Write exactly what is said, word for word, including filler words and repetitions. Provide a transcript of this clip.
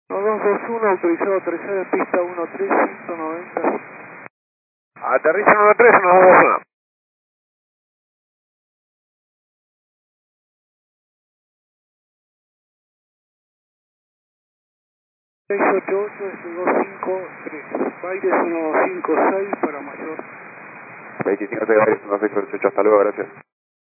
dos dos uno, autorizado a aterrizar en pista uno tres, ciento noventa. Aterriza en uno tres, uno dos uno. seis ocho ocho, S dos cinco tres. Baires uno cinco seis para mayor. veinticinco de Baires, uno seis ocho, hasta luego, gracias.